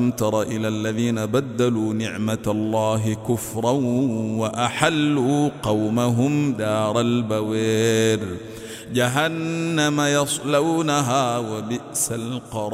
تر إلى الذين بدلوا نعمة الله كفرا وأحلوا قومهم دار البوير جهنم يصلونها وبئس القرار.